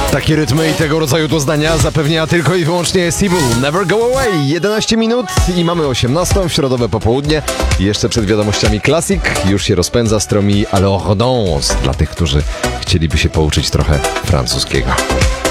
Takie rytmy i tego rodzaju doznania zapewnia tylko i wyłącznie Sibul. Never go away. 11 minut i mamy 18, środowe popołudnie. Jeszcze przed wiadomościami Classic już się rozpędza stromi Alors Danse dla tych, którzy chcieliby się pouczyć trochę francuskiego.